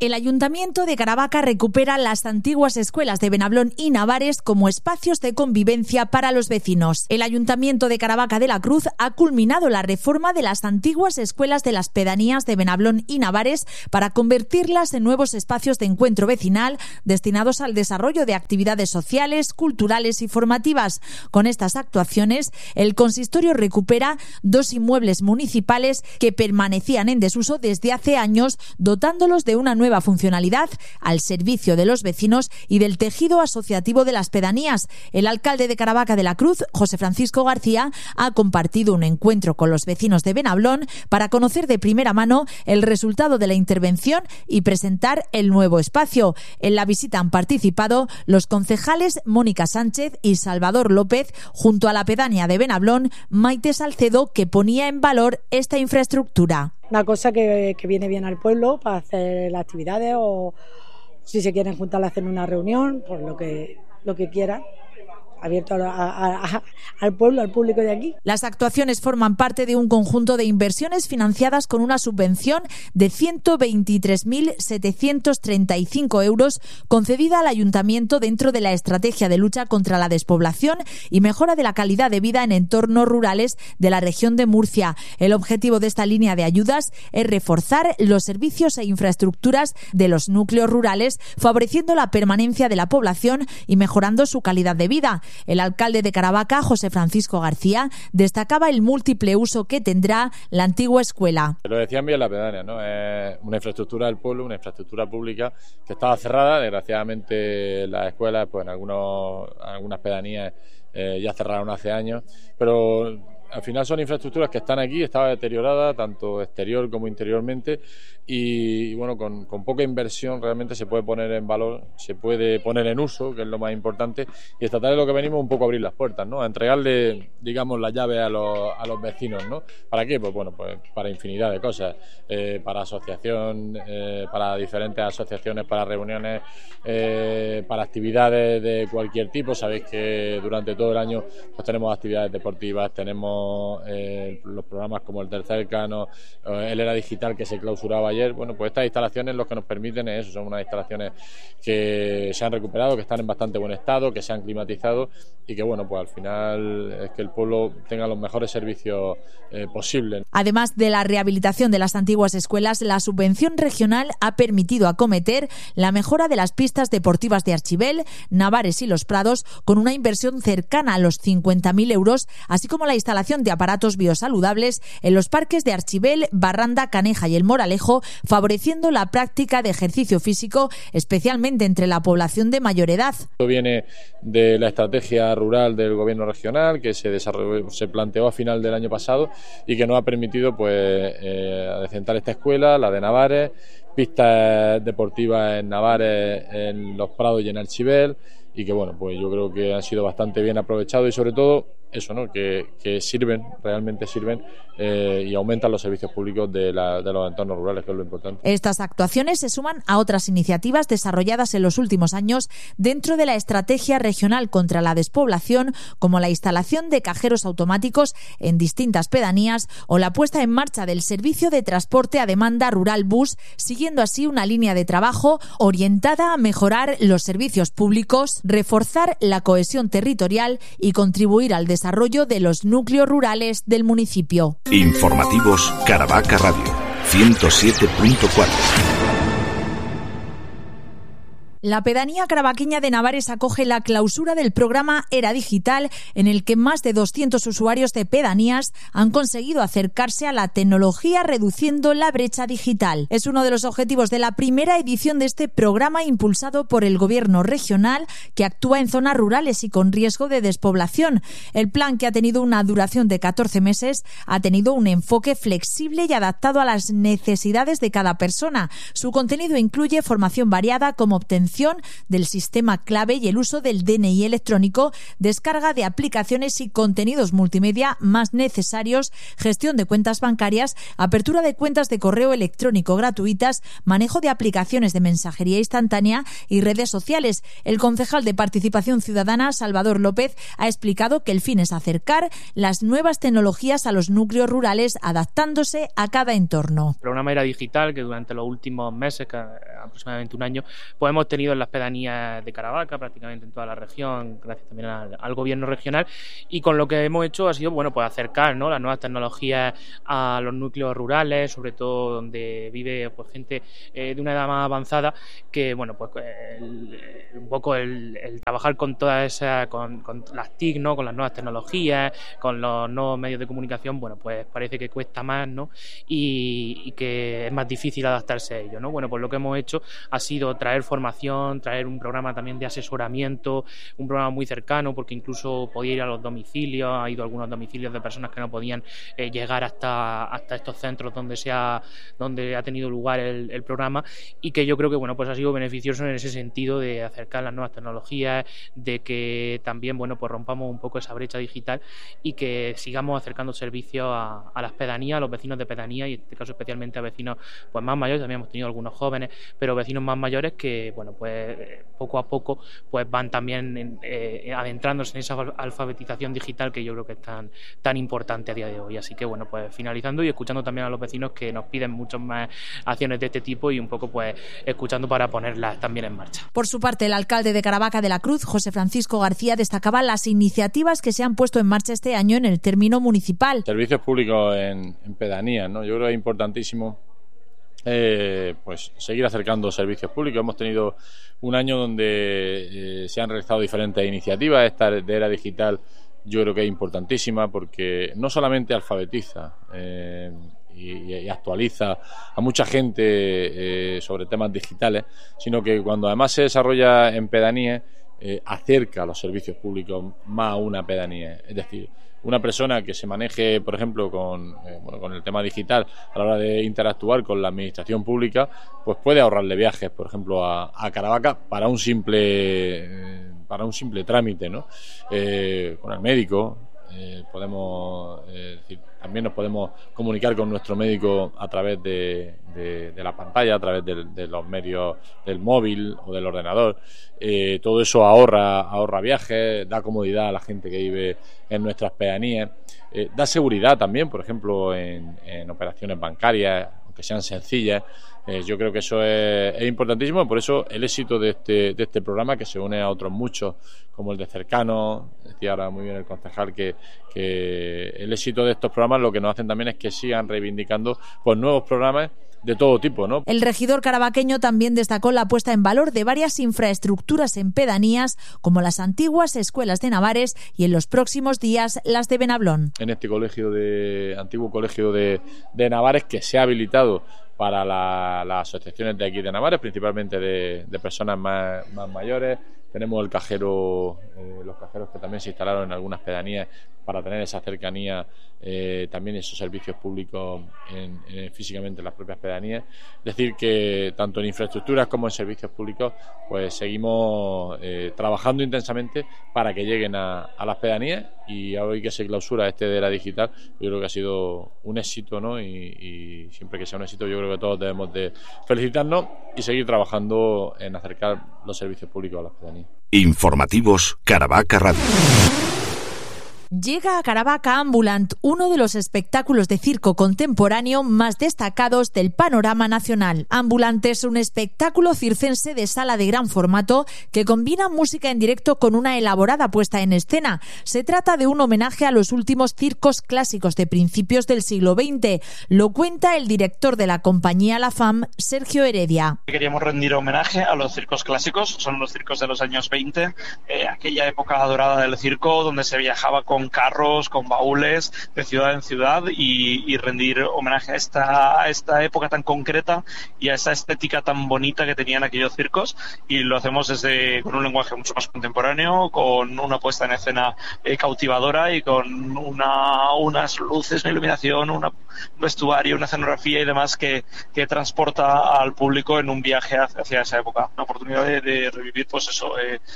El Ayuntamiento de Caravaca recupera las antiguas escuelas de Benablón y Navares como espacios de convivencia para los vecinos. El Ayuntamiento de Caravaca de la Cruz ha culminado la reforma de las antiguas escuelas de las pedanías de Benablón y Navares para convertirlas en nuevos espacios de encuentro vecinal destinados al desarrollo de actividades sociales, culturales y formativas. Con estas actuaciones, el consistorio recupera 2 inmuebles municipales que permanecían en desuso desde hace años, dotándolos de una nueva funcionalidad al servicio de los vecinos y del tejido asociativo de las pedanías. El alcalde de Caravaca de la Cruz, José Francisco García, ha compartido un encuentro con los vecinos de Benablón para conocer de primera mano el resultado de la intervención y presentar el nuevo espacio. En la visita han participado los concejales Mónica Sánchez y Salvador López, junto a la pedánea de Benablón, Maite Salcedo, que ponía en valor esta infraestructura. Una cosa que viene bien al pueblo para hacer las actividades, o si se quieren juntar a hacer una reunión, pues lo que quieran. Abierto al pueblo, al público de aquí. Las actuaciones forman parte de un conjunto de inversiones financiadas con una subvención de 123.735 euros concedida al Ayuntamiento dentro de la estrategia de lucha contra la despoblación y mejora de la calidad de vida en entornos rurales de la región de Murcia. El objetivo de esta línea de ayudas es reforzar los servicios e infraestructuras de los núcleos rurales, favoreciendo la permanencia de la población y mejorando su calidad de vida. El alcalde de Caravaca, José Francisco García, destacaba el múltiple uso que tendrá la antigua escuela. Lo decían bien las pedanías, ¿no? Es una infraestructura del pueblo, una infraestructura pública que estaba cerrada. Desgraciadamente las escuelas, pues en algunas pedanías ya cerraron hace años, pero al final son infraestructuras que están aquí, estaba deteriorada tanto exterior como interiormente y bueno, con poca inversión realmente se puede poner en valor, se puede poner en uso, que es lo más importante, y esta tarde lo que venimos un poco a abrir las puertas, ¿no? A entregarle, digamos, la llave a los vecinos, ¿no? ¿Para qué? Pues bueno, pues para infinidad de cosas, para asociación, para diferentes asociaciones, para reuniones, para actividades de cualquier tipo. Sabéis que durante todo el año pues tenemos actividades deportivas, tenemos los programas como el Tercer Cano, el Era Digital que se clausuraba ayer. Bueno, pues estas instalaciones lo que nos permiten es eso, son unas instalaciones que se han recuperado, que están en bastante buen estado, que se han climatizado y que bueno, pues al final es que el pueblo tenga los mejores servicios posibles. Además de la rehabilitación de las antiguas escuelas, la subvención regional ha permitido acometer la mejora de las pistas deportivas de Archibel, Navares y Los Prados con una inversión cercana a los 50.000 euros, así como la instalación de aparatos biosaludables en los parques de Archibel, Barranda, Caneja y El Moralejo, favoreciendo la práctica de ejercicio físico, especialmente entre la población de mayor edad. Esto viene de la estrategia rural del gobierno regional que se planteó a final del año pasado y que nos ha permitido pues adecentar esta escuela, la de Navares, pistas deportivas en Navares, en Los Prados y en Archibel, y que bueno, pues yo creo que han sido bastante bien aprovechados y sobre todo eso, ¿no? Que realmente sirven y aumentan los servicios públicos de los entornos rurales, que es lo importante. Estas actuaciones se suman a otras iniciativas desarrolladas en los últimos años dentro de la estrategia regional contra la despoblación, como la instalación de cajeros automáticos en distintas pedanías o la puesta en marcha del servicio de transporte a demanda rural bus, siguiendo así una línea de trabajo orientada a mejorar los servicios públicos, reforzar la cohesión territorial y contribuir al desarrollo de los núcleos rurales del municipio. Informativos Caravaca Radio 107.4. La pedanía caravaqueña de Navares acoge la clausura del programa Era Digital, en el que más de 200 usuarios de pedanías han conseguido acercarse a la tecnología reduciendo la brecha digital. Es uno de los objetivos de la primera edición de este programa impulsado por el gobierno regional, que actúa en zonas rurales y con riesgo de despoblación. El plan, que ha tenido una duración de 14 meses, ha tenido un enfoque flexible y adaptado a las necesidades de cada persona. Su contenido incluye formación variada como obtención del sistema clave y el uso del DNI electrónico, descarga de aplicaciones y contenidos multimedia más necesarios, gestión de cuentas bancarias, apertura de cuentas de correo electrónico gratuitas, manejo de aplicaciones de mensajería instantánea y redes sociales. El concejal de Participación Ciudadana, Salvador López, ha explicado que el fin es acercar las nuevas tecnologías a los núcleos rurales, adaptándose a cada entorno. El programa Era Digital, que durante los últimos meses, que aproximadamente un año, pues hemos tenido en las pedanías de Caravaca, prácticamente en toda la región, gracias también al gobierno regional, y con lo que hemos hecho ha sido, bueno, pues acercar, ¿no?, las nuevas tecnologías a los núcleos rurales, sobre todo donde vive pues gente de una edad más avanzada, que bueno, pues un poco el trabajar con todas esas, con las TIC, ¿no?, con las nuevas tecnologías, con los nuevos medios de comunicación, bueno, pues parece que cuesta más, ¿no?, y que es más difícil adaptarse a ello, ¿no? Bueno, pues lo que hemos hecho ha sido traer formación, traer un programa también de asesoramiento, un programa muy cercano, porque incluso podía ir a los domicilios, ha ido a algunos domicilios de personas que no podían llegar hasta estos centros donde ha tenido lugar el programa, y que yo creo que, bueno, pues ha sido beneficioso en ese sentido de acercar las nuevas tecnologías, de que también, bueno, pues rompamos un poco esa brecha digital y que sigamos acercando servicios a las pedanías, a los vecinos de pedanía, y en este caso especialmente a vecinos pues más mayores. También hemos tenido algunos jóvenes, pero vecinos más mayores que, bueno, pues poco a poco pues van también adentrándose en esa alfabetización digital que yo creo que es tan importante a día de hoy. Así que, bueno, pues finalizando y escuchando también a los vecinos que nos piden muchas más acciones de este tipo, y un poco pues escuchando para ponerlas también en marcha. Por su parte, el alcalde de Caravaca de la Cruz, José Francisco García, destacaba las iniciativas que se han puesto en marcha este año en el término municipal. Servicios públicos en pedanías, ¿no? Yo creo que es importantísimo pues seguir acercando servicios públicos. Hemos tenido un año donde se han realizado diferentes iniciativas. Esta de era digital yo creo que es importantísima porque no solamente alfabetiza y actualiza a mucha gente sobre temas digitales, sino que cuando además se desarrolla en pedanías, acerca a los servicios públicos más a una pedanía. Es decir, una persona que se maneje, por ejemplo, con el tema digital a la hora de interactuar con la administración pública, pues puede ahorrarle viajes, por ejemplo, a Caravaca para un simple trámite, ¿no? Con el médico. También nos podemos comunicar con nuestro médico a través de la pantalla, a través de los medios del móvil o del ordenador. Todo eso ahorra viajes, da comodidad a la gente que vive en nuestras pedanías, da seguridad también, por ejemplo, en operaciones bancarias, aunque sean sencillas. Yo creo que eso es importantísimo, y por eso el éxito de este programa, que se une a otros muchos, como el de Cercano. Decía ahora muy bien el concejal que el éxito de estos programas lo que nos hacen también es que sigan reivindicando pues nuevos programas de todo tipo, ¿no? El regidor caravaqueño también destacó la puesta en valor de varias infraestructuras en pedanías, como las antiguas escuelas de Navares y en los próximos días las de Benablón. En este antiguo colegio de Navares, que se ha habilitado para las asociaciones de aquí de Navares, principalmente de personas más mayores. Tenemos el cajero, los cajeros que también se instalaron en algunas pedanías para tener esa cercanía, también esos servicios públicos físicamente en las propias pedanías. Es decir, que tanto en infraestructuras como en servicios públicos pues seguimos trabajando intensamente para que lleguen a las pedanías, y hoy que se clausura de la digital, yo creo que ha sido un éxito, ¿no? Y siempre que sea un éxito yo creo que todos debemos de felicitarnos y seguir trabajando en acercar los servicios públicos a las pedanías. Informativos Caravaca Radio. Llega a Caravaca Ambulant, uno de los espectáculos de circo contemporáneo más destacados del panorama nacional. Ambulant es un espectáculo circense de sala de gran formato que combina música en directo con una elaborada puesta en escena. Se trata de un homenaje a los últimos circos clásicos de principios del siglo XX. Lo cuenta el director de la compañía La FAM, Sergio Heredia. Queríamos rendir homenaje a los circos clásicos, son los circos de los años 20, aquella época dorada del circo donde se viajaba con carros, con baúles de ciudad en ciudad, y rendir homenaje a esta época tan concreta y a esa estética tan bonita que tenían aquellos circos, y lo hacemos con un lenguaje mucho más contemporáneo, con una puesta en escena cautivadora y con unas luces, una iluminación, un vestuario, una escenografía y demás que transporta al público en un viaje hacia esa época. Una oportunidad de revivir pues eso,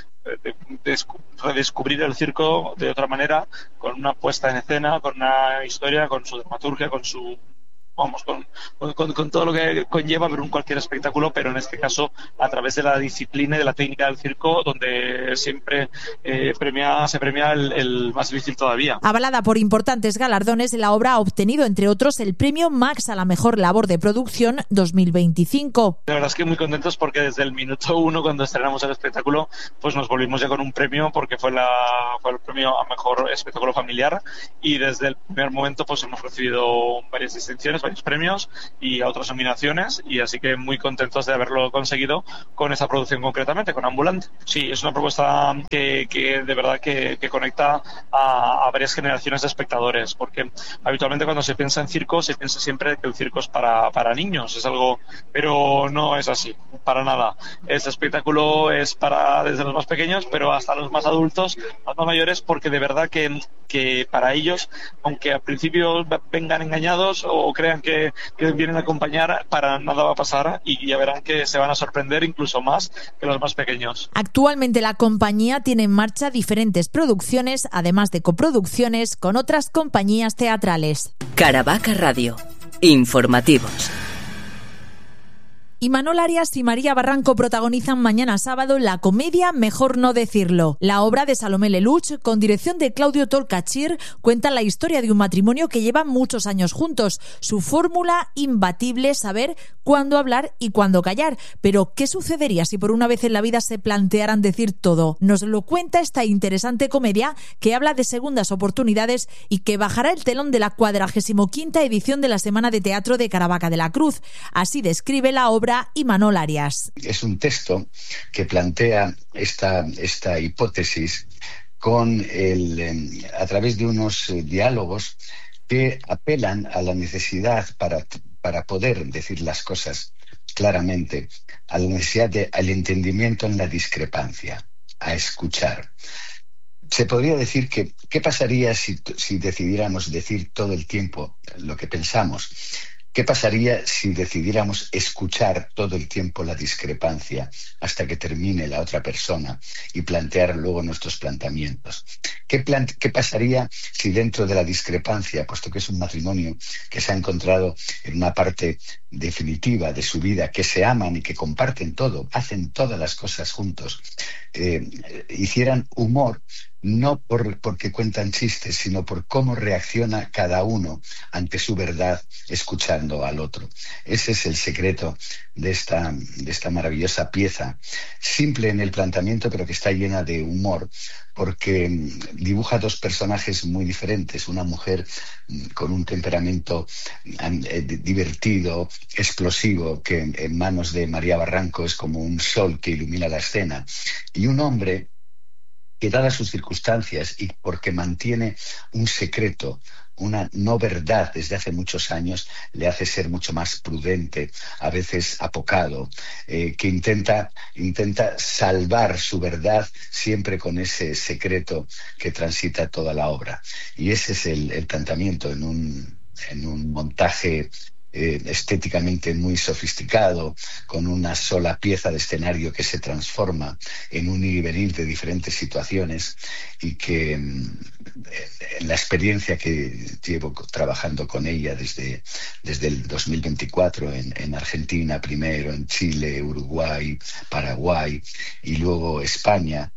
redescubrir el circo de otra manera, con una puesta en escena, con una historia, con su dramaturgia, con su con todo lo que conlleva ver cualquier espectáculo, pero en este caso a través de la disciplina y de la técnica del circo, donde siempre se premia el más difícil todavía. Avalada por importantes galardones, la obra ha obtenido, entre otros, el premio Max a la mejor labor de producción 2025. La verdad es que muy contentos porque desde el minuto 1, cuando estrenamos el espectáculo, pues nos volvimos ya con un premio, porque fue el premio a mejor espectáculo familiar, y desde el primer momento pues hemos recibido varias distinciones, varios premios y otras nominaciones, y así que muy contentos de haberlo conseguido con esa producción concretamente, con Ambulante. Sí, es una propuesta que de verdad que conecta a varias generaciones de espectadores, porque habitualmente cuando se piensa en circo se piensa siempre que el circo es para niños, es algo, pero no es así, para nada. Este espectáculo es para desde los más pequeños, pero hasta los más adultos, los más mayores, porque de verdad que para ellos, aunque al principio vengan engañados o crean que vienen a acompañar, para nada va a pasar, y ya verán que se van a sorprender incluso más que los más pequeños. Actualmente la compañía tiene en marcha diferentes producciones, además de coproducciones con otras compañías teatrales. Caravaca Radio. Informativos. Imanol Arias y María Barranco protagonizan mañana sábado la comedia Mejor no decirlo. La obra de Salomé Lelouch, con dirección de Claudio Tolcachir, cuenta la historia de un matrimonio que lleva muchos años juntos. Su fórmula imbatible, saber cuándo hablar y cuándo callar. Pero, ¿qué sucedería si por una vez en la vida se plantearan decir todo? Nos lo cuenta esta interesante comedia que habla de segundas oportunidades y que bajará el telón de la 45ª edición de la Semana de Teatro de Caravaca de la Cruz. Así describe la obra Imanol Arias. Es un texto que plantea esta hipótesis a través de unos diálogos que apelan a la necesidad para poder decir las cosas claramente, a la necesidad al entendimiento en la discrepancia, a escuchar. Se podría decir que, ¿qué pasaría si decidiéramos decir todo el tiempo lo que pensamos? ¿Qué pasaría si decidiéramos escuchar todo el tiempo la discrepancia hasta que termine la otra persona y plantear luego nuestros planteamientos? ¿Qué pasaría si dentro de la discrepancia, puesto que es un matrimonio que se ha encontrado en una parte definitiva de su vida, que se aman y que comparten todo, hacen todas las cosas juntos, hicieran humor, no porque cuentan chistes, sino por cómo reacciona cada uno ante su verdad escuchando al otro? Ese es el secreto de esta maravillosa pieza, simple en el planteamiento, pero que está llena de humor, porque dibuja dos personajes muy diferentes. Una mujer con un temperamento divertido, explosivo, que en manos de María Barranco es como un sol que ilumina la escena, y un hombre que, dadas sus circunstancias y porque mantiene un secreto, una no verdad desde hace muchos años, le hace ser mucho más prudente, a veces apocado, que intenta salvar su verdad siempre con ese secreto que transita toda la obra. Y ese es el planteamiento en un montaje estéticamente muy sofisticado, con una sola pieza de escenario que se transforma en un ir y venir de diferentes situaciones, y que en la experiencia que llevo trabajando con ella desde el 2024 en Argentina primero, en Chile, Uruguay, Paraguay y luego España,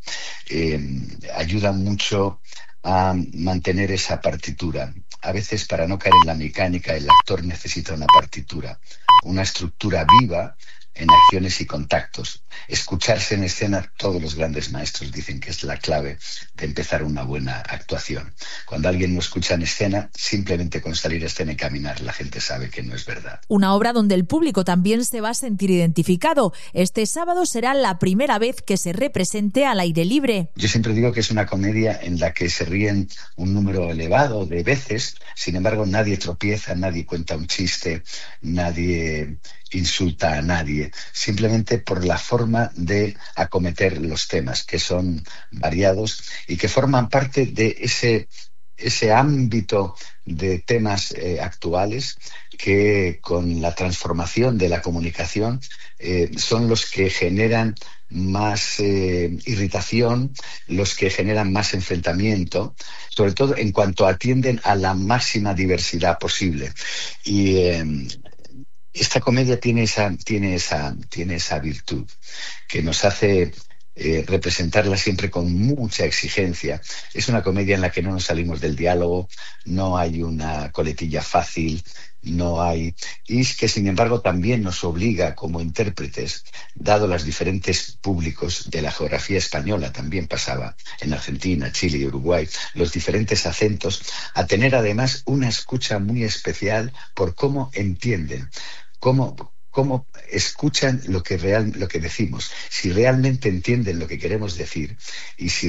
ayuda mucho a mantener esa partitura. A veces, para no caer en la mecánica, el actor necesita una partitura, una estructura viva en acciones y contactos. Escucharse en escena, todos los grandes maestros dicen que es la clave de empezar una buena actuación. Cuando alguien no escucha en escena, simplemente con salir a escena y caminar, la gente sabe que no es verdad. Una obra donde el público también se va a sentir identificado. Este sábado será la primera vez que se represente al aire libre. Yo siempre digo que es una comedia en la que se ríen un número elevado de veces, sin embargo nadie tropieza, nadie cuenta un chiste, nadie insulta a nadie, simplemente por la forma de acometer los temas, que son variados y que forman parte de ese ámbito de temas actuales que con la transformación de la comunicación son los que generan más irritación, los que generan más enfrentamiento, sobre todo en cuanto atienden a la máxima diversidad posible. Y esta comedia tiene esa virtud que nos hace representarla siempre con mucha exigencia. Es una comedia en la que no nos salimos del diálogo, no hay una coletilla fácil, y es que sin embargo también nos obliga como intérpretes, dado los diferentes públicos de la geografía española, también pasaba en Argentina, Chile y Uruguay, los diferentes acentos, a tener además una escucha muy especial por cómo entienden, cómo escuchan lo que decimos, si realmente entienden lo que queremos decir y si